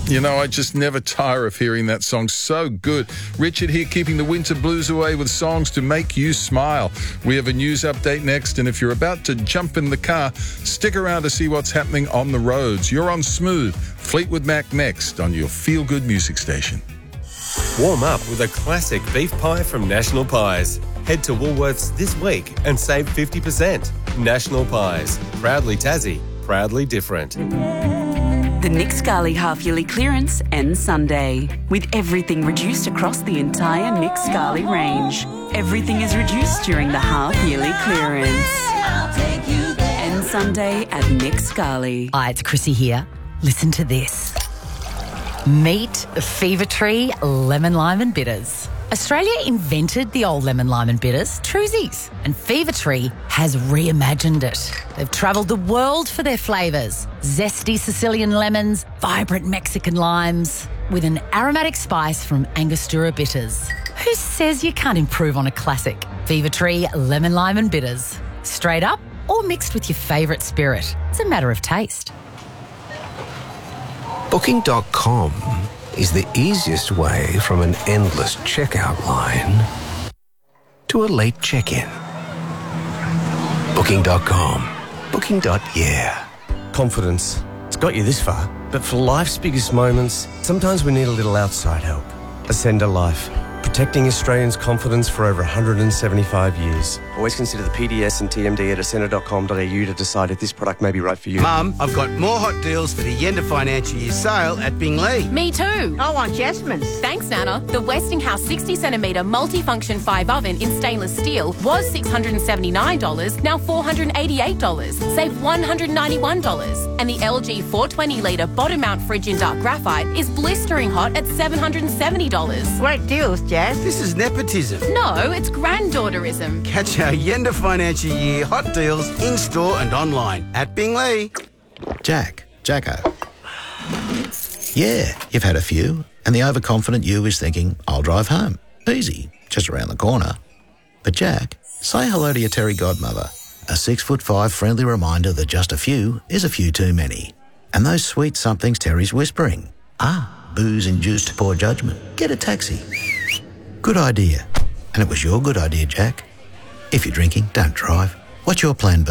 You know, I just never tire of hearing that song. So good. Richard here, keeping the winter blues away with songs to make you smile. We have a news update next, and if you're about to jump in the car, stick around to see what's happening on the roads. You're on Smooth. Fleetwood Mac next on your feel-good music station. Warm up with a classic beef pie from National Pies. Head to Woolworths this week and save 50%. National Pies. Proudly Tassie. Proudly different. The Nick Scali half-yearly clearance ends Sunday, with everything reduced across the entire Nick Scali range. Everything is reduced during the half-yearly clearance. Ends Sunday at Nick Scali. Hi, it's Chrissy here. Listen to this. Meet Fever Tree Lemon Lime and Bitters. Australia invented the old lemon lime and bitters, Truzies, and Fever Tree has reimagined it. They've travelled the world for their flavours. Zesty Sicilian lemons, vibrant Mexican limes, with an aromatic spice from Angostura bitters. Who says you can't improve on a classic? Fever Tree Lemon Lime and Bitters. Straight up or mixed with your favourite spirit. It's a matter of taste. Booking.com is the easiest way from an endless checkout line to a late check-in. Booking.com. Booking.yeah. Confidence. It's got you this far. But for life's biggest moments, sometimes we need a little outside help. Ascender Life. Protecting Australians' confidence for over 175 years. Always consider the PDS and TMD at ascender.com.au to decide if this product may be right for you. Mum, I've got more hot deals for the end of financial year sale at Bingley. Me too. I want Jasmine's. Thanks, Nana. The Westinghouse 60cm multifunction 5 oven in stainless steel was $679, now $488. Save $191. And the LG 420-litre bottom mount fridge in dark graphite is blistering hot at $770. Great deals, Jazz. This is nepotism. No, it's granddaughterism. Catch our end of financial year hot deals in-store and online at Bingley. Jacko. Yeah, you've had a few, and the overconfident you is thinking, I'll drive home. Easy, just around the corner. But Jack, say hello to your Terry godmother. A 6'5" friendly reminder that just a few is a few too many. And those sweet somethings Terry's whispering. Booze-induced poor judgment. Get a taxi. Good idea. And it was your good idea, Jack. If you're drinking, don't drive. What's your plan B?